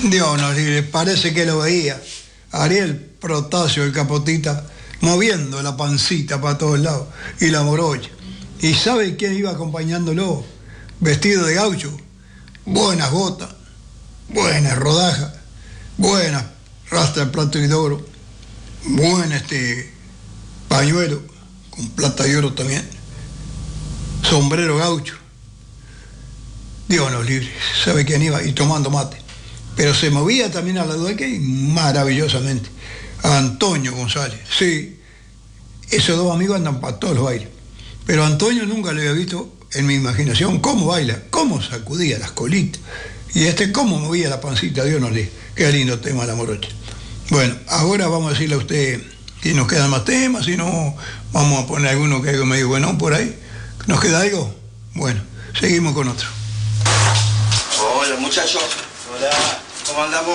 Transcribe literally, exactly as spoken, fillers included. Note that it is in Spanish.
Dios nos libre, parece que lo veía. Ariel Protasio, el capotita, moviendo la pancita para todos lados, y la morocha. ¿Y sabe quién iba acompañándolo? Vestido de gaucho, buenas botas, buenas rodajas, buenas rastra de plato y de oro, buen este pañuelo, con plata y oro también, sombrero gaucho. Dios nos libre, sabe quién iba, y tomando mate. Pero se movía también a la dueña y maravillosamente. Antonio González, sí, esos dos amigos andan para todos los bailes. Pero Antonio nunca lo había visto en mi imaginación cómo baila, cómo sacudía las colitas. Y este cómo movía la pancita, Dios nos libre. Qué lindo tema la morocha. Bueno, ahora vamos a decirle a usted si nos quedan más temas, si no, vamos a poner alguno que me diga, bueno, por ahí. ¿Nos queda algo? Bueno, seguimos con otro. Hola muchachos. Hola, ¿cómo andamos?